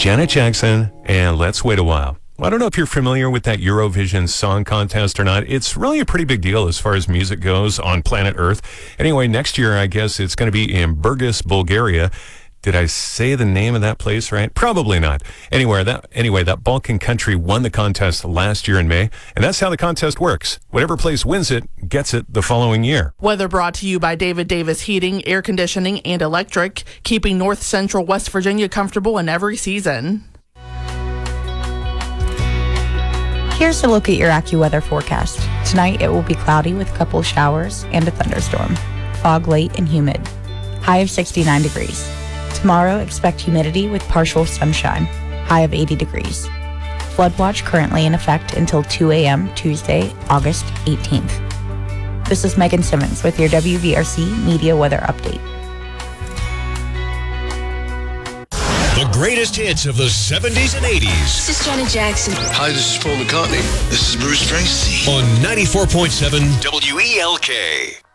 Janet Jackson and Let's Wait a While. Well, I don't know if you're familiar with that Eurovision Song Contest or not. It's really a pretty big deal as far as music goes on planet Earth. Anyway, next year, I guess it's going to be in Burgas, Bulgaria. Did I say the name of that place right? Probably not. Anyway, that Balkan country won the contest last year in May, and that's how the contest works. Whatever place wins it gets it the following year. Weather brought to you by David Davis Heating, Air Conditioning, and Electric, keeping North Central West Virginia comfortable in every season. Here's a look at your AccuWeather forecast. Tonight it will be cloudy with a couple showers and a thunderstorm. Fog late and humid. High of 69 degrees. Tomorrow, expect humidity with partial sunshine. High of 80 degrees. Flood watch currently in effect until 2 a.m. Tuesday, August 18th. This is Megan Simmons with your WVRC Media Weather Update. The greatest hits of the 70s and 80s. This is Janet Jackson. Hi, this is Paul McCartney. This is Bruce Springsteen. On 94.7 WELK.